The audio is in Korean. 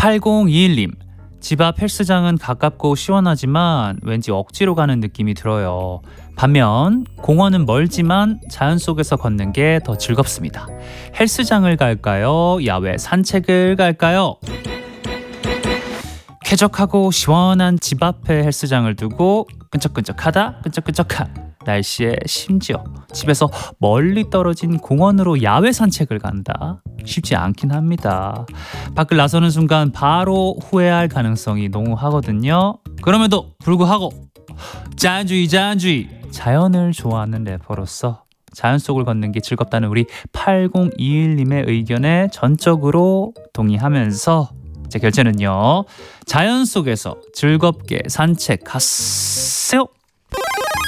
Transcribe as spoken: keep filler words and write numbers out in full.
팔공이일 님, 집 앞 헬스장은 가깝고 시원하지만 왠지 억지로 가는 느낌이 들어요. 반면 공원은 멀지만 자연 속에서 걷는 게 더 즐겁습니다. 헬스장을 갈까요? 야외 산책을 갈까요? 쾌적하고 시원한 집 앞에 헬스장을 두고 끈적끈적하다 끈적끈적한 날씨에 심지어 집에서 멀리 떨어진 공원으로 야외 산책을 간다. 쉽지 않긴 합니다. 밖을 나서는 순간 바로 후회할 가능성이 농후하거든요. 그럼에도 불구하고 자연주의 자연주의 자연을 좋아하는 래퍼로서 자연 속을 걷는 게 즐겁다는 우리 팔공이일 님의 의견에 전적으로 동의하면서 제 결제는요, 자연 속에서 즐겁게 산책 가세요.